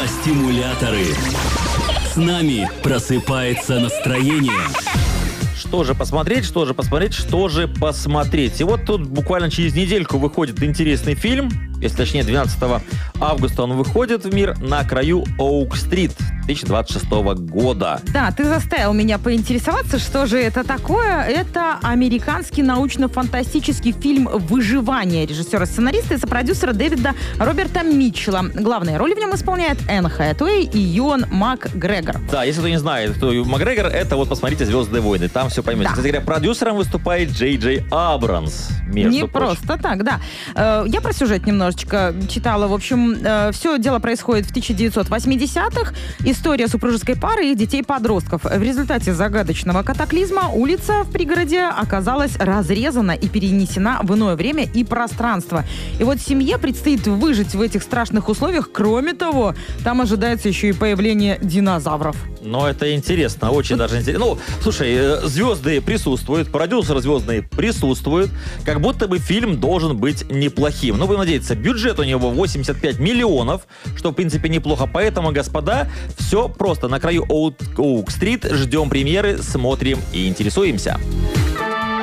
Стимуляторы. С нами просыпается настроение. Что же посмотреть? И вот тут буквально через недельку выходит интересный фильм. Если точнее, 12 августа он выходит в мир «На краю Оук-стрит» 2026 года. Да, ты заставил меня поинтересоваться, что же это такое. Это американский научно-фантастический фильм «Выживание» режиссера, сценариста и сопродюсера Дэвида Роберта Митчелла. Главные роли в нем исполняют Энн Хэтэуэй и Юэн Макгрегор. Да, если кто не знает, кто Макгрегор, это вот посмотрите «Звездные войны», там все поймете. Да. Кстати говоря, продюсером выступает Джей Джей Абрамс. Не просто так, да. Я про сюжет немножечко читала. В общем, все дело происходит в 1980-х. История супружеской пары и их детей-подростков. В результате загадочного катаклизма улица в пригороде оказалась разрезана и перенесена в иное время и пространство. И вот семье предстоит выжить в этих страшных условиях. Кроме того, там ожидается еще и появление динозавров. Но это интересно, очень даже интересно. Ну, слушай, звезды присутствуют, продюсер звездный присутствует. Как будто бы фильм должен быть неплохим. Ну, будем надеяться, бюджет у него 85 миллионов, что, в принципе, неплохо. Поэтому, господа, все просто. На краю Оук-стрит. Ждем премьеры, смотрим и интересуемся.